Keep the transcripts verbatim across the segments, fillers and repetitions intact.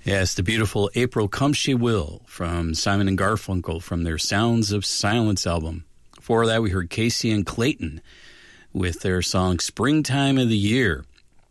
Yes, the beautiful April Come She Will from Simon and Garfunkel from their Sounds of Silence album. Before that, we heard Casey and Clayton with their song Springtime of the Year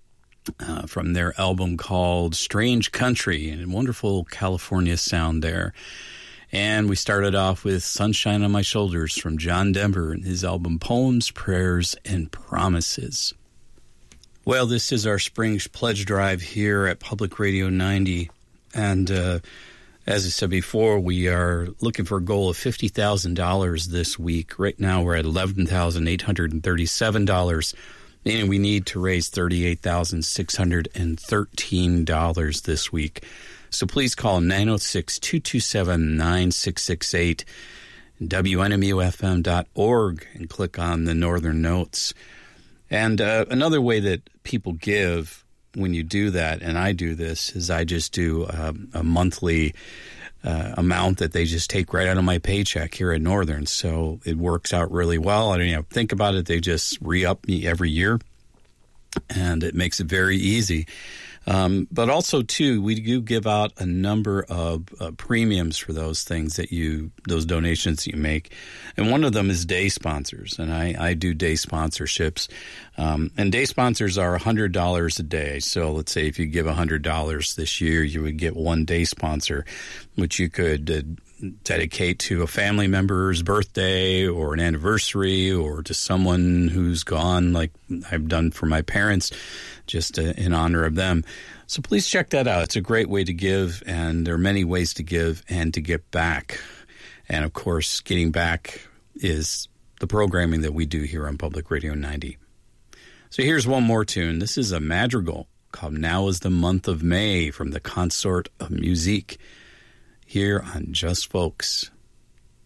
uh, from their album called Strange Country, and wonderful California sound there. And we started off with Sunshine on My Shoulders from John Denver and his album Poems, Prayers, and Promises. Well, this is our Spring Pledge Drive here at Public Radio ninety. And uh, as I said before, we are looking for a goal of fifty thousand dollars this week. Right now, we're at eleven thousand eight hundred thirty-seven dollars, and we need to raise thirty-eight thousand six hundred thirteen dollars this week. So please call nine oh six, two two seven, nine six six eight, W N M U F M dot org, and click on the Northern Notes. And uh, another way that people give when you do that, and I do this, is I just do uh, a monthly uh, amount that they just take right out of my paycheck here at Northern. So it works out really well. I don't even think about it. They just re-up me every year, and it makes it very easy. Um, but also, too, we do give out a number of uh, premiums for those things that you, those donations that you make. And one of them is day sponsors. And I, I do day sponsorships. Um, and day sponsors are one hundred dollars a day. So let's say if you give one hundred dollars this year, you would get one day sponsor, which you could uh, dedicate to a family member's birthday or an anniversary, or to someone who's gone, like I've done for my parents, just uh, in honor of them. So please check that out. It's a great way to give, and there are many ways to give and to get back. And, of course, getting back is the programming that we do here on Public Radio ninety. So here's one more tune. This is a madrigal called Now is the Month of May from the Consort of Musique here on Just Folks.